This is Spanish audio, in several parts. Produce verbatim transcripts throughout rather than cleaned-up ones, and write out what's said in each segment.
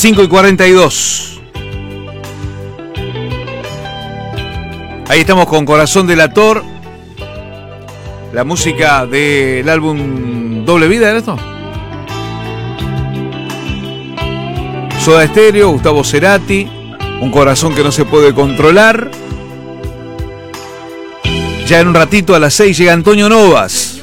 cinco y cuarenta y dos. Ahí estamos con Corazón Delator. La música del álbum Doble Vida, ¿era esto? Soda Stereo, Gustavo Cerati, Un corazón que no se puede controlar. Ya en un ratito a las seis llega Antonio Novas.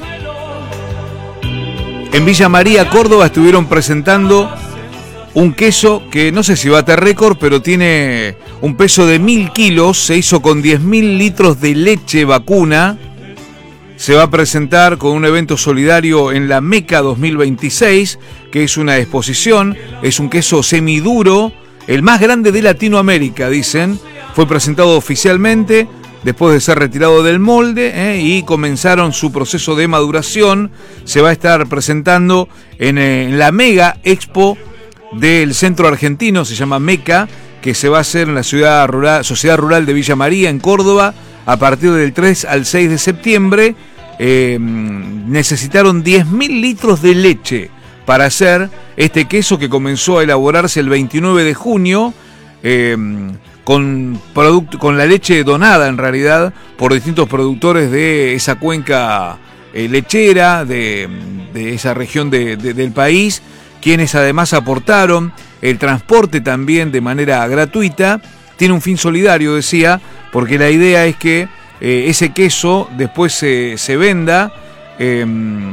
En Villa María, Córdoba, estuvieron presentando un queso que no sé si bate récord, pero tiene un peso de mil kilos. Se hizo con diez mil litros de leche vacuna. Se va a presentar con un evento solidario en la Meca dos mil veintiséis, que es una exposición. Es un queso semiduro, el más grande de Latinoamérica, dicen. Fue presentado oficialmente después de ser retirado del molde, ¿eh? y comenzaron su proceso de maduración. Se va a estar presentando en, eh, en la Mega Expo del Centro Argentino, se llama Meca, que se va a hacer en la ciudad rural, Sociedad Rural de Villa María, en Córdoba, a partir del tres al seis de septiembre. Eh, necesitaron diez mil litros de leche para hacer este queso, que comenzó a elaborarse el veintinueve de junio, eh, con, product- con la leche donada en realidad por distintos productores de esa cuenca eh, lechera, de, de esa región de, de, del país, quienes además aportaron el transporte también de manera gratuita. Tiene un fin solidario, decía, porque la idea es que eh, ese queso después se, se venda eh,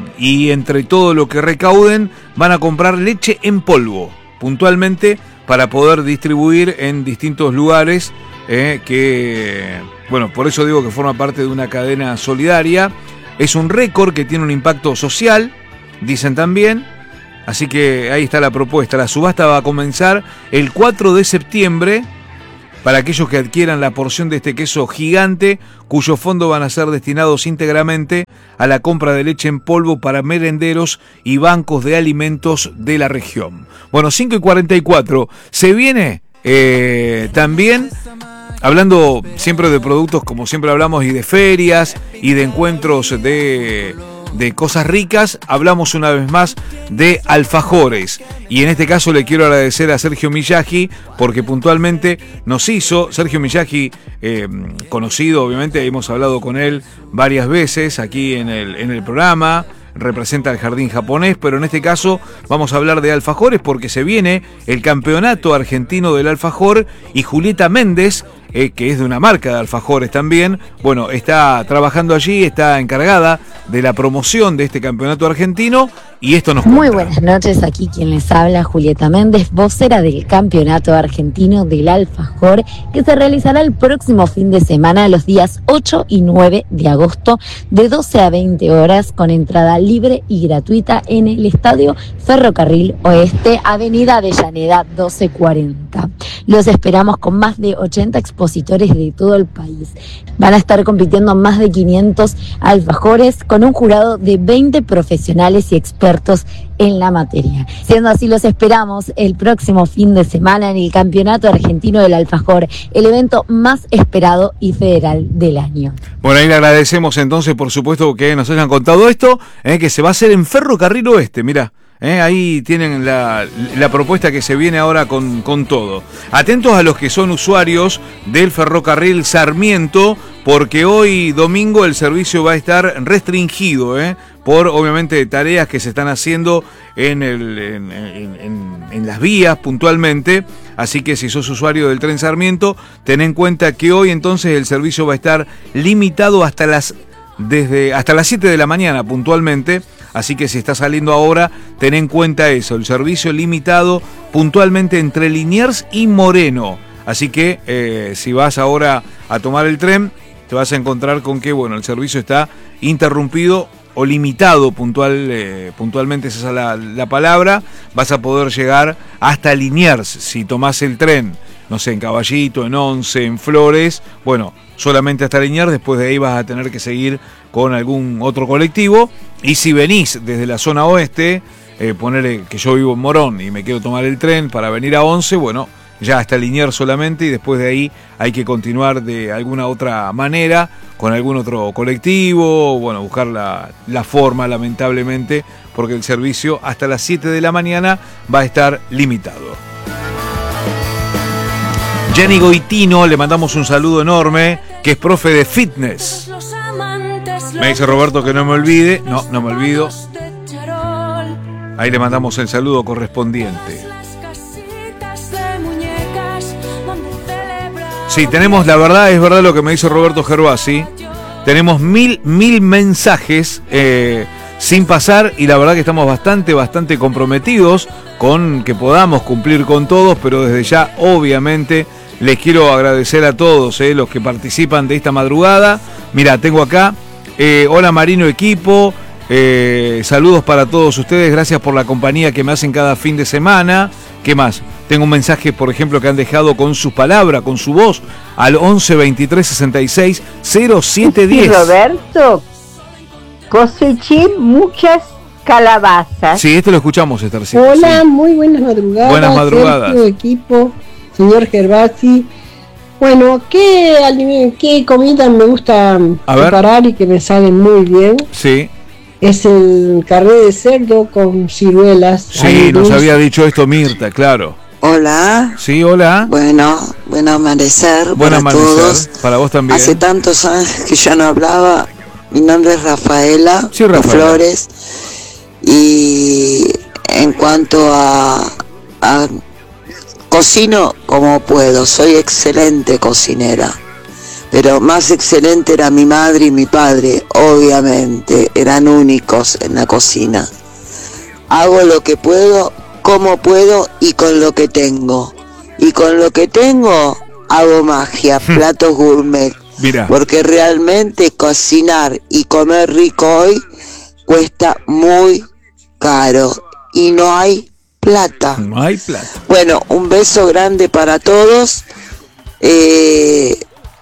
y entre todo lo que recauden van a comprar leche en polvo, puntualmente, para poder distribuir en distintos lugares, eh, que, bueno, por eso digo que forma parte de una cadena solidaria. Es un récord que tiene un impacto social, dicen también. Así que ahí está la propuesta. La subasta va a comenzar el cuatro de septiembre para aquellos que adquieran la porción de este queso gigante, cuyos fondos van a ser destinados íntegramente a la compra de leche en polvo para merenderos y bancos de alimentos de la región. Bueno, cinco y cuarenta y cuatro. Se viene eh, también, hablando siempre de productos, como siempre hablamos, y de ferias y de encuentros de... de cosas ricas, hablamos una vez más de alfajores. Y en este caso le quiero agradecer a Sergio Miyagi, porque puntualmente nos hizo, Sergio Miyagi, eh, conocido obviamente, hemos hablado con él varias veces aquí en el, en el programa, representa el jardín japonés, pero en este caso vamos a hablar de alfajores porque se viene el campeonato argentino del alfajor y Julieta Méndez, eh, que es de una marca de alfajores también, bueno, está trabajando allí, está encargada de la promoción de este campeonato argentino y esto nos cuenta. Muy buenas noches, aquí quien les habla, Julieta Méndez, vocera del campeonato argentino del alfajor, que se realizará el próximo fin de semana, los días ocho y nueve de agosto, de doce a veinte horas, con entrada libre y gratuita en el Estadio Ferrocarril Oeste, Avenida Avellaneda doce cuarenta. Los esperamos con más de ochenta expositores de todo el país. Van a estar compitiendo más de quinientos alfajores con un jurado de veinte profesionales y expertos en la materia. Siendo así, los esperamos el próximo fin de semana en el Campeonato Argentino del Alfajor, el evento más esperado y federal del año. Bueno, ahí le agradecemos entonces, por supuesto, que nos hayan contado esto, eh, que se va a hacer en Ferrocarril Oeste, mirá. Eh, ahí tienen la, la propuesta que se viene ahora con, con todo. Atentos a los que son usuarios del ferrocarril Sarmiento, porque hoy domingo el servicio va a estar restringido, eh, por obviamente tareas que se están haciendo en, el, en, en, en, en las vías puntualmente. Así que si sos usuario del tren Sarmiento, ten en cuenta que hoy entonces el servicio va a estar limitado hasta las, desde, hasta las siete de la mañana puntualmente. Así que si está saliendo ahora, ten en cuenta eso, el servicio limitado puntualmente entre Liniers y Moreno. Así que eh, si vas ahora a tomar el tren, te vas a encontrar con que bueno, el servicio está interrumpido o limitado puntual, eh, puntualmente, esa es la, la palabra. Vas a poder llegar hasta Liniers si tomás el tren, no sé, en Caballito, en Once, en Flores, bueno, solamente hasta Liniers. Después de ahí vas a tener que seguir con algún otro colectivo. Y si venís desde la zona oeste, eh, poner que yo vivo en Morón y me quiero tomar el tren para venir a Once, bueno, ya hasta Liniers solamente, y después de ahí hay que continuar de alguna otra manera con algún otro colectivo, bueno, buscar la, la forma, lamentablemente, porque el servicio hasta las siete de la mañana va a estar limitado. Jenny Goitino, le mandamos un saludo enorme, que es profe de fitness. Me dice Roberto que no me olvide. No, no me olvido. Ahí le mandamos el saludo correspondiente. Sí, tenemos, la verdad, es verdad lo que me dice Roberto Gervasi. Tenemos mil, mil mensajes eh, sin pasar y la verdad que estamos bastante, bastante comprometidos con que podamos cumplir con todos, pero desde ya, obviamente, les quiero agradecer a todos eh, los que participan de esta madrugada. Mira, tengo acá, eh, hola Marino Equipo, eh, saludos para todos ustedes, gracias por la compañía que me hacen cada fin de semana. ¿Qué más? Tengo un mensaje, por ejemplo, que han dejado con sus palabras, con su voz, al once veintitrés sesenta y seis cero siete diez. Sí, Roberto, coseché muchas calabazas. Sí, esto lo escuchamos, Esthercito. Hola, sí. Muy buenas madrugadas. Buenas madrugadas. Sergio, equipo, señor Gervasi. Bueno, ¿qué, qué comida me gusta A preparar ver. y que me sale muy bien? Sí. Es el carré de cerdo con ciruelas. Sí, nos había dicho esto Mirta, claro. Hola. Sí, hola. Bueno, buen amanecer Buen para amanecer. todos. Para vos también. Hace tantos años que ya no hablaba. Mi nombre es Rafaela, Sí, Rafaela. Flores. Y en cuanto a, a cocino como puedo, soy excelente cocinera. Pero más excelente era mi madre y mi padre, obviamente, eran únicos en la cocina. Hago lo que puedo, como puedo y con lo que tengo. Y con lo que tengo hago magia, platos gourmet. Mira. Porque realmente cocinar y comer rico hoy cuesta muy caro y no hay plata. No hay plata. Bueno, un beso grande para todos. Eh,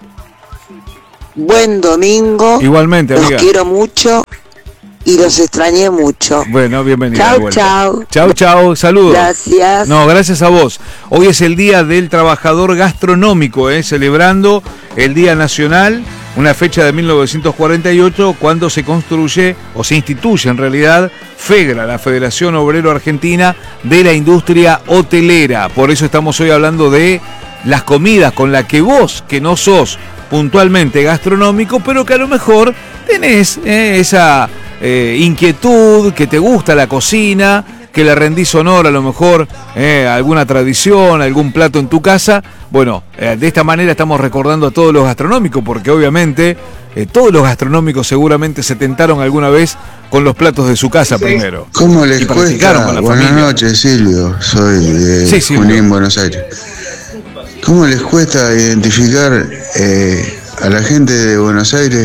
buen domingo. Igualmente, amiga. Los quiero mucho y los extrañé mucho. Bueno, bienvenida. Chau, de vuelta. chau. Chau, chau. Saludos. Gracias. No, gracias a vos. Hoy es el Día del Trabajador Gastronómico, ¿eh? Celebrando el Día Nacional, una fecha de mil novecientos cuarenta y ocho, cuando se construye, o se instituye en realidad, FEGRA, la Federación Obrero Argentina de la Industria Hotelera. Por eso estamos hoy hablando de las comidas con las que vos, que no sos puntualmente gastronómico, pero que a lo mejor tenés eh, esa eh, inquietud, que te gusta la cocina, que le rendís honor a lo mejor eh, a alguna tradición, algún plato en tu casa. Bueno, eh, de esta manera estamos recordando a todos los gastronómicos, porque obviamente eh, todos los gastronómicos seguramente se tentaron alguna vez con los platos de su casa primero. ¿Cómo les Y practicaron cuesta? con la Buenas familia. noches, Silvio. Soy de Sí, Silvio. Junín, Buenos Aires. ¿Cómo les cuesta identificar eh, a la gente de Buenos Aires,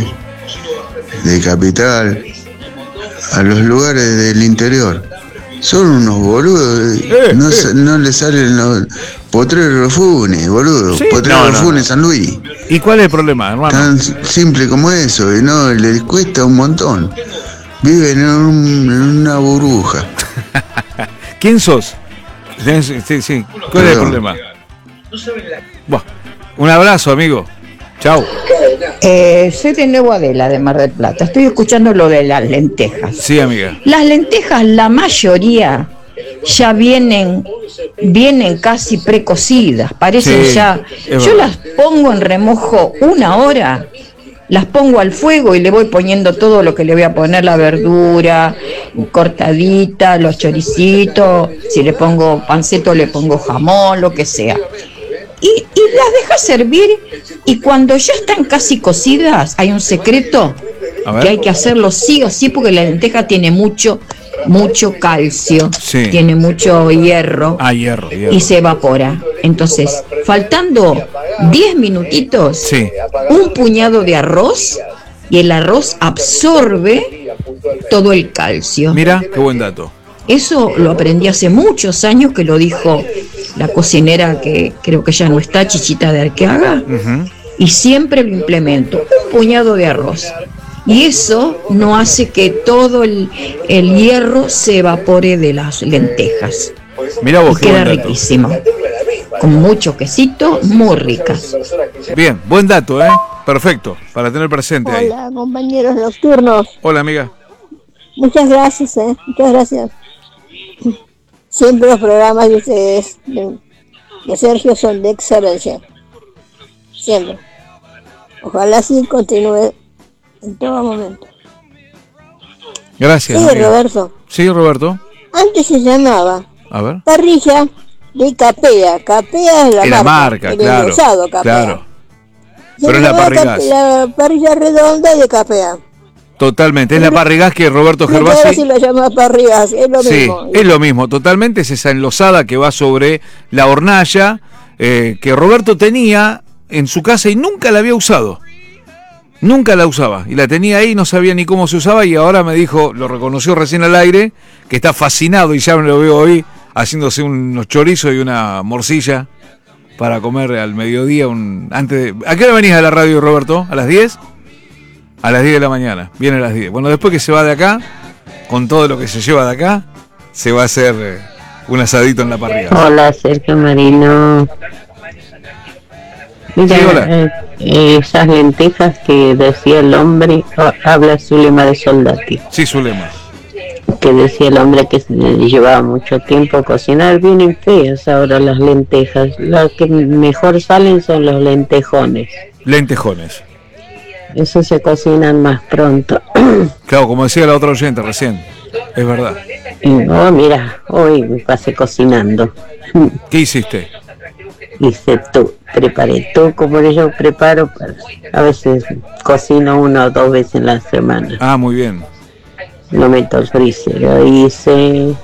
de Capital, a los lugares del interior? Son unos boludos. Eh, no, eh. sa- no les salen los Potrero Funes, boludo. Sí. Potrero No, no, Funes, no. San Luis. ¿Y cuál es el problema, hermano? Tan simple como eso, y no, les cuesta un montón. Viven en, un- en una burbuja. ¿Quién sos? Sí, sí, sí. ¿Cuál es el Perdón. problema? Buah. Un abrazo, amigo. Chau. Eh, soy de Nuevo Adela, de Mar del Plata. Estoy escuchando lo de las lentejas. Sí, amiga. Las lentejas, la mayoría, ya vienen, vienen casi precocidas. Parecen Sí, ya. es Yo verdad. las pongo en remojo una hora, las pongo al fuego y le voy poniendo todo lo que le voy a poner, la verdura, cortadita, los choricitos. Si le pongo panceta, le pongo jamón, lo que sea. Y, y las dejas servir, y cuando ya están casi cocidas, hay un secreto, A ver. que hay que hacerlo sí o sí, porque la lenteja tiene mucho, mucho calcio, Sí. tiene mucho hierro, Ah, hierro, hierro. y se evapora. Entonces, faltando diez minutitos, Sí. un puñado de arroz, y el arroz absorbe todo el calcio. Mira, qué buen dato. Eso lo aprendí hace muchos años, que lo dijo la cocinera, que creo que ya no está, Chichita de Arqueaga, Ujú. y siempre lo implemento, un puñado de arroz. Y eso no hace que todo el, el hierro se evapore de las lentejas. Mira vos, Y qué queda buen dato. riquísimo. Con mucho quesito, muy ricas. Bien, buen dato, ¿eh? Perfecto, para tener presente ahí. Hola, compañeros nocturnos. Hola, amiga. Muchas gracias, eh. Muchas gracias. Siempre los programas de ustedes, de, de Sergio, son de excelencia. siempre. Ojalá así continúe en todo momento. Gracias. Sí, amiga. Roberto. Sí, Roberto. Antes se llamaba A ver. parrilla de Capea. Capea es la Es la marca, marca, el claro. engrosado Capea. Claro. Se Pero es la llamaba parrillás. Cap- La parrilla redonda de Capea. Totalmente. Es la parrigás que Roberto Pero ahora Gervasi. sí la llama parrilla, es lo Sí, mismo. es lo mismo. Totalmente es esa enlosada que va sobre la hornalla eh, que Roberto tenía en su casa y nunca la había usado. Nunca la usaba. Y la tenía ahí, no sabía ni cómo se usaba y ahora me dijo, lo reconoció recién al aire, que está fascinado y ya me lo veo hoy haciéndose unos chorizos y una morcilla para comer al mediodía. Un, antes de, ¿a qué hora venís a la radio, Roberto? ¿A las diez? A las diez de la mañana. Viene a las diez. Bueno, después que se va de acá, con todo lo que se lleva de acá, se va a hacer eh, un asadito en la parrilla. Hola, Sergio Marino. Mira, Sí, hola. eh, eh, esas lentejas que decía el hombre, oh, habla Zulema de Soldati, Sí, Zulema. que decía el hombre que se llevaba mucho tiempo a cocinar, vienen feas ahora las lentejas, las que mejor salen son los lentejones, Lentejones. esos se cocinan más pronto. Claro, como decía la otra oyente recién. Es verdad. Oh, mira, hoy me pasé cocinando. ¿Qué hiciste? Hice tú, preparé tú como yo preparo, para, a veces cocino una o dos veces en la semana, Ah, muy bien. lo meto al freezer, hice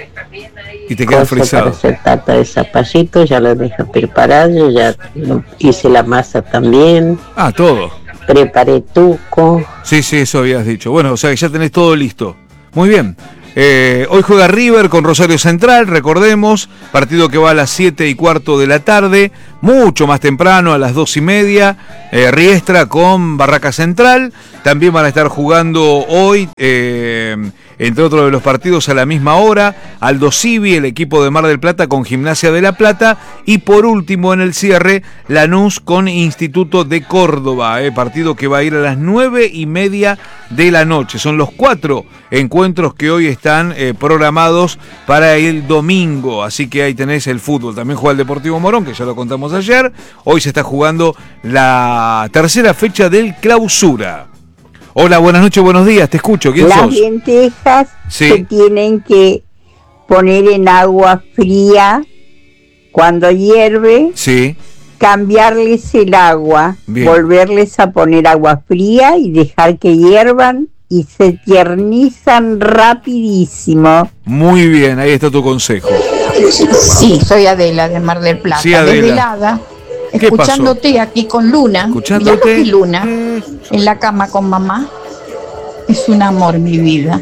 Y te queda cosas para frisado. hacer tarta de zapallito, ya lo dejé preparado, ya lo- hice la masa también, Ah, todo. preparé tuco, Sí, sí, eso habías dicho. Bueno, o sea que ya tenés todo listo. Muy bien. Eh, hoy juega River con Rosario Central, recordemos, partido que va a las siete y cuarto de la tarde, mucho más temprano, a las dos y media, eh, Riestra con Barraca Central, también van a estar jugando hoy, eh, entre otros de los partidos a la misma hora, Aldo Civi, el equipo de Mar del Plata con Gimnasia de La Plata, y por último en el cierre, Lanús con Instituto de Córdoba, eh, partido que va a ir a las nueve y media de la noche. Son los cuatro encuentros que hoy están eh, programados para el domingo, así que ahí tenés el fútbol. También juega el Deportivo Morón, que ya lo contamos ayer. Hoy se está jugando la tercera fecha del Clausura. Hola, buenas noches, buenos días, te escucho. ¿Quién Las sos? lentejas Sí. se tienen que poner en agua fría cuando hierve, Sí, cambiarles el agua, Bien. volverles a poner agua fría y dejar que hiervan y se tiernizan rapidísimo. muy bien, ahí está tu consejo. Sí, soy Adela de Mar del Plata, Sí, Adela. desvelada, ¿Qué escuchándote aquí con Luna. Escuchándote. Mirá que Luna, en la cama con mamá. Es un amor mi vida.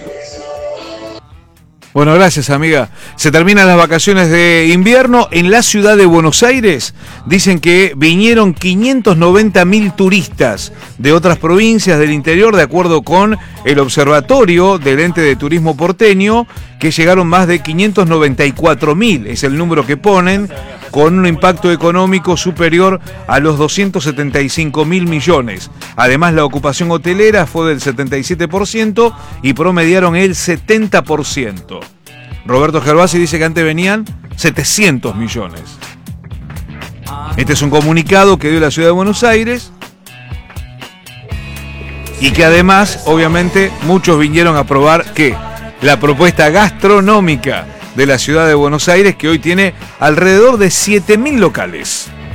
Bueno, gracias, amiga. Se terminan las vacaciones de invierno en la ciudad de Buenos Aires. Dicen que vinieron quinientos noventa mil turistas de otras provincias del interior, de acuerdo con el observatorio del ente de turismo porteño, que llegaron más de quinientos noventa y cuatro mil. Es el número que ponen, con un impacto económico superior a los doscientos setenta y cinco mil millones. Además, la ocupación hotelera fue del setenta y siete por ciento y promediaron el setenta por ciento. Roberto Gervasi dice que antes venían setecientos millones. Este es un comunicado que dio la ciudad de Buenos Aires y que además, obviamente, muchos vinieron a probar ¿qué? La propuesta gastronómica de la ciudad de Buenos Aires, que hoy tiene alrededor de siete mil locales.